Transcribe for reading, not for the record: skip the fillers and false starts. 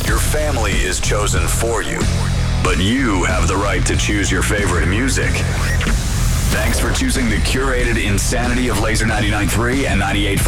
Your family is chosen for you, but you have the right to choose your favorite music. Thanks for choosing the curated insanity of Laser 99.3 and 98.5.